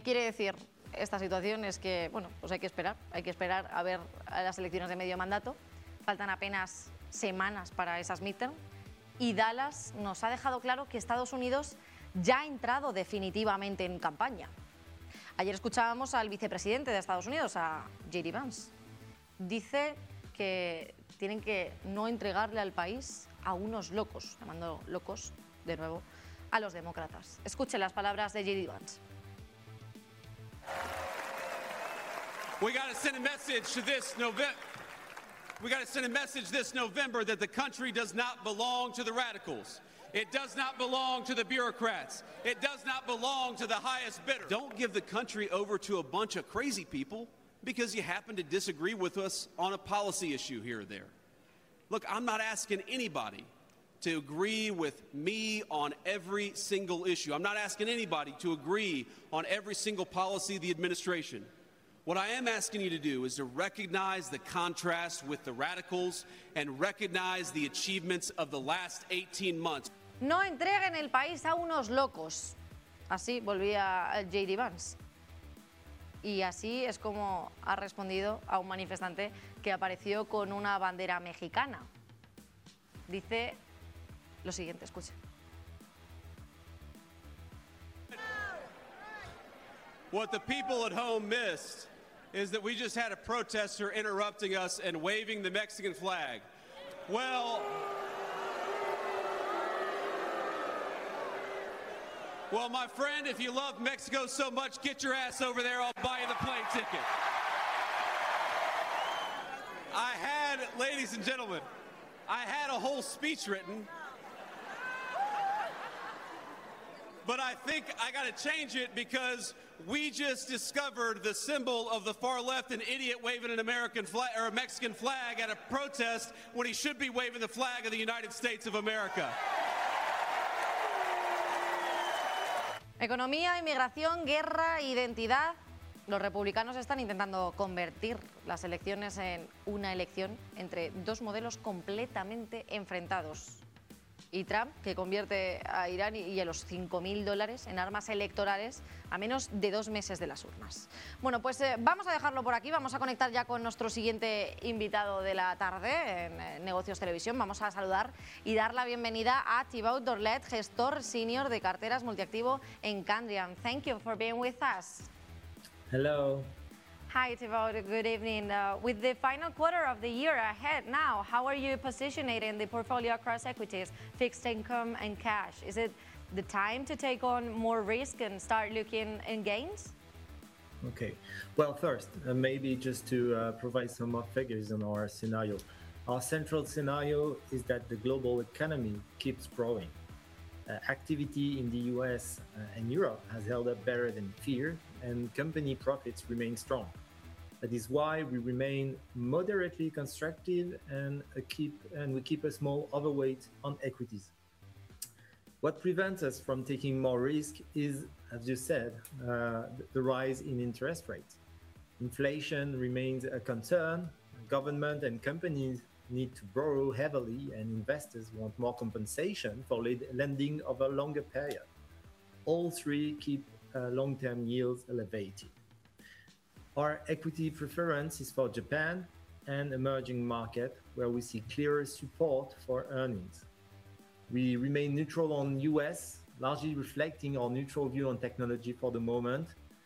quiere decir esta situación es que, bueno, pues hay que esperar a ver a las elecciones de medio mandato. Faltan apenas semanas para esas midterm y Dallas nos ha dejado claro que Estados Unidos ya ha entrado definitivamente en campaña. Ayer escuchábamos al vicepresidente de Estados Unidos, a J.D. Vance. Dice que tienen que no entregarle al país a unos locos, llamando locos, de nuevo, a los demócratas. Escuchen las palabras de J.D. Vance. We got to send a message this November that the country does not belong to the radicals. It does not belong to the bureaucrats. It does not belong to the highest bidder. Don't give the country over to a bunch of crazy people because you happen to disagree with us on a policy issue here or there. Look, I'm not asking anybody to agree with me on every single issue. I'm not asking anybody to agree on every single policy of the administration. What I am asking you to do is to recognize the contrast with the radicals and recognize the achievements of the last 18 months. No entreguen el país a unos locos. Así volvía J.D. Vance. Y así es como ha respondido a un manifestante que apareció con una bandera mexicana. Dice lo siguiente, escuchen. What the people at home missed is that we just had a protester interrupting us and waving the Mexican flag. Well, my friend, if you love Mexico so much, get your ass over there. I'll buy you the plane ticket. Ladies and gentlemen, I had a whole speech written, but I think I got to change it because we just discovered the symbol of the far left, an idiot waving an American flag or a Mexican flag at a protest when he should be waving the flag of the United States of America. Economía, inmigración, guerra, identidad. Los republicanos están intentando convertir las elecciones en una elección entre dos modelos completamente enfrentados. Y Trump, que convierte a Irán y a los $5.000 en armas electorales a menos de 2 meses de las urnas. Bueno, pues vamos a dejarlo por aquí, vamos a conectar ya con nuestro siguiente invitado de la tarde en Negocios Televisión. Vamos a saludar y dar la bienvenida a Thibaut Dorlet, gestor senior de carteras multiactivo en Candriam. Thank you for being with us. Hello. Hi, Thibaut. Good evening. With the final quarter of the year ahead now, how are you positioning in the portfolio across equities, fixed income and cash? Is it the time to take on more risk and start looking in gains? Okay. Well, first, maybe just to provide some more figures on our scenario. Our central scenario is that the global economy keeps growing. Activity in the US and Europe has held up better than feared, and company profits remain strong. That is why we remain moderately constructive and we keep a small overweight on equities. What prevents us from taking more risk is, as you said, the rise in interest rates. Inflation remains a concern. Government and companies need to borrow heavily, and investors want more compensation for lending over a longer period. All three keep long-term yields elevated. Our equity preference is for Japan and emerging market, where we see clearer support for earnings. We remain neutral on US, largely reflecting our neutral view on technology for the moment.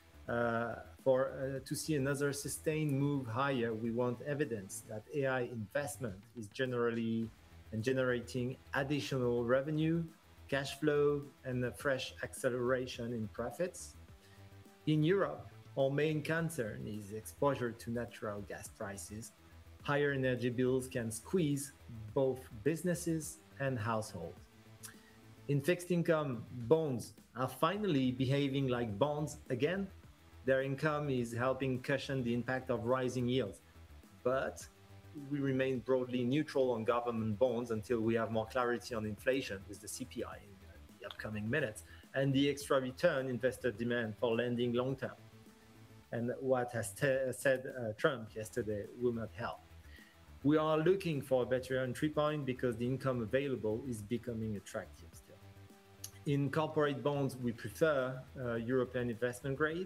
To see another sustained move higher, we want evidence that AI investment is generating additional revenue, cash flow, and a fresh acceleration in profits. In Europe, our main concern is exposure to natural gas prices. Higher energy bills can squeeze both businesses and households. In fixed income, bonds are finally behaving like bonds again. Their income is helping cushion the impact of rising yields. But we remain broadly neutral on government bonds until we have more clarity on inflation with the CPI in the upcoming minutes and the extra return investor demand for lending long term. And what has said Trump yesterday will not help. We are looking for a better entry point because the income available is becoming attractive still. In corporate bonds, we prefer European investment grade.